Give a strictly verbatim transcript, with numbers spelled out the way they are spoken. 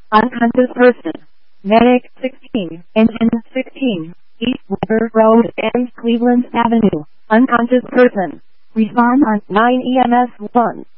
Unconscious person. Medic sixteen, engine sixteen, East River Road and Cleveland Avenue. Unconscious person. Respond on nine E M S one.